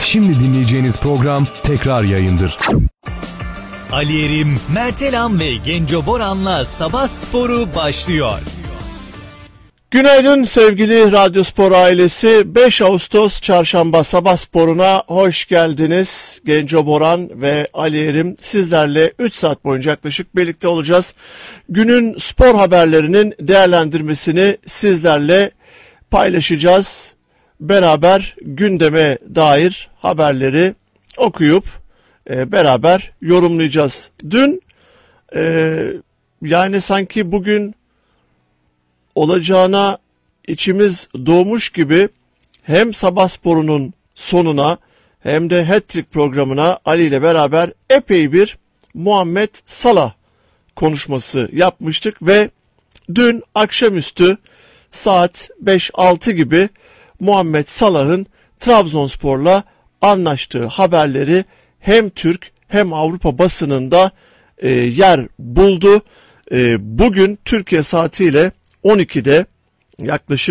Şimdi dinleyeceğiniz program tekrar yayındır. Ali Erim, Mert Elam ve Genco Boran'la Sabah Sporu başlıyor. Günaydın sevgili Radyo Spor ailesi. 5 Ağustos Çarşamba Sabah Sporu'na hoş geldiniz. Genco Boran ve Ali Erim sizlerle 3 saat boyunca yaklaşık birlikte olacağız. Günün spor haberlerinin değerlendirmesini sizlerle paylaşacağız. Beraber gündeme dair haberleri okuyup beraber yorumlayacağız. Dün yani sanki bugün olacağına içimiz doğmuş gibi hem Sabah Sporu'nun sonuna hem de Hat-Trick programına Ali ile beraber epey bir Muhammed Salah konuşması yapmıştık ve dün akşamüstü saat 5-6 gibi Muhammed Salah'ın Trabzonspor'la anlaştığı haberleri hem Türk hem Avrupa basınında yer buldu. Bugün Türkiye saatiyle 12'de yaklaşık